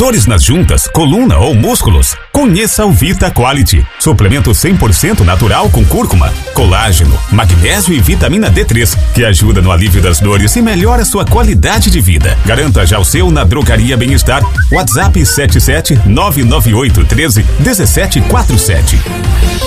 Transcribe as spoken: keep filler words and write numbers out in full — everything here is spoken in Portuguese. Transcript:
Dores nas juntas, coluna ou músculos? Conheça o Vita Quality. Suplemento cem por cento natural com cúrcuma, colágeno, magnésio e vitamina D três, que ajuda no alívio das dores e melhora sua qualidade de vida. Garanta já o seu na Drogaria Bem-Estar. WhatsApp sete sete nove nove oito um três um sete quatro sete.